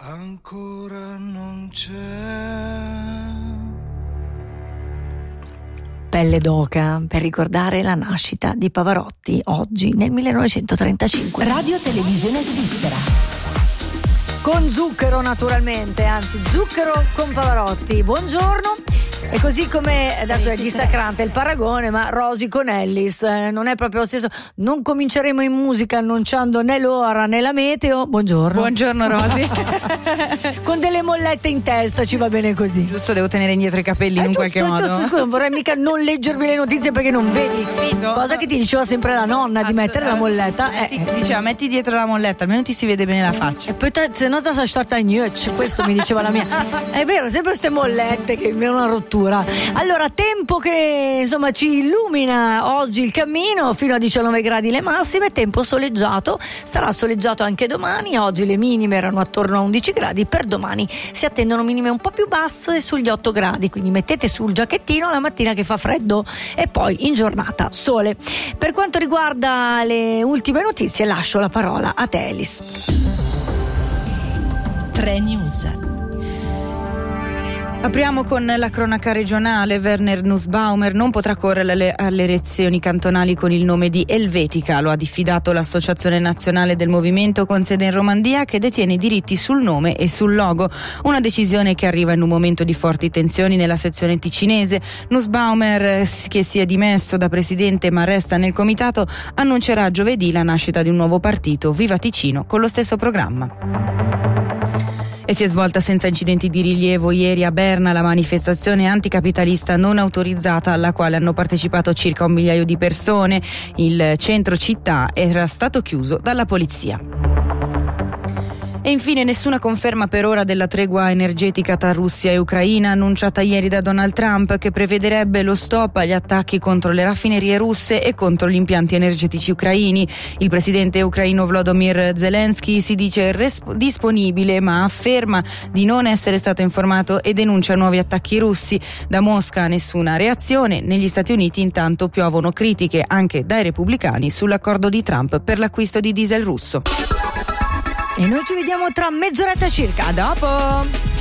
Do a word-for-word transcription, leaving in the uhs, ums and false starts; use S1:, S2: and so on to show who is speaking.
S1: Ancora non c'è.
S2: Pelle d'oca per ricordare la nascita di Pavarotti oggi nel millenovecentotrentacinque.
S3: Radio Televisione Svizzera.
S2: Con Zucchero naturalmente, anzi Zucchero con Pavarotti. Buongiorno. E così come adesso è dissacrante il paragone, ma Rosy con Ellis eh, non è proprio lo stesso. Non cominceremo in musica annunciando né l'ora né la meteo. Buongiorno.
S4: Buongiorno Rosy.
S2: Con delle mollette in testa, ci va bene così.
S4: Giusto, devo tenere indietro i capelli
S2: eh,
S4: in un
S2: giusto,
S4: qualche modo.
S2: Giusto, scusa, non vorrei mica non leggermi le notizie perché non vedi.
S4: Capito?
S2: Cosa che ti diceva sempre la nonna, di mettere la molletta.
S4: Metti,
S2: eh,
S4: diceva metti dietro la molletta, almeno ti si vede bene la faccia.
S2: E poi te, se no ti sei starta in nuoc, questo mi diceva la mia. È vero, sempre queste mollette che mi hanno una rottura. Allora, tempo che insomma ci illumina oggi il cammino, fino a diciannove gradi le massime, tempo soleggiato, sarà soleggiato anche domani. Oggi le minime erano attorno a undici gradi, per domani si attendono minime un po' più basse, sugli otto gradi, quindi mettete sul giacchettino la mattina che fa freddo e poi in giornata sole. Per quanto riguarda le ultime notizie lascio la parola a te, Elis.
S3: tre News.
S4: Apriamo con la cronaca regionale. Werner Nussbaumer non potrà correre alle, alle elezioni cantonali con il nome di Elvetica, lo ha diffidato l'Associazione Nazionale del Movimento con sede in Romandia, che detiene i diritti sul nome e sul logo. Una decisione che arriva in un momento di forti tensioni nella sezione ticinese. Nussbaumer, che si è dimesso da presidente ma resta nel comitato, annuncerà giovedì la nascita di un nuovo partito, Viva Ticino, con lo stesso programma. E si è svolta senza incidenti di rilievo ieri a Berna la manifestazione anticapitalista non autorizzata, alla quale hanno partecipato circa un migliaio di persone. Il centro città era stato chiuso dalla polizia. E infine nessuna conferma per ora della tregua energetica tra Russia e Ucraina annunciata ieri da Donald Trump, che prevederebbe lo stop agli attacchi contro le raffinerie russe e contro gli impianti energetici ucraini. Il presidente ucraino Volodymyr Zelensky si dice resp- disponibile, ma afferma di non essere stato informato e denuncia nuovi attacchi russi. Da Mosca nessuna reazione. Negli Stati Uniti intanto piovono critiche anche dai repubblicani sull'accordo di Trump per l'acquisto di diesel russo.
S2: E noi ci vediamo tra mezz'oretta circa. A dopo!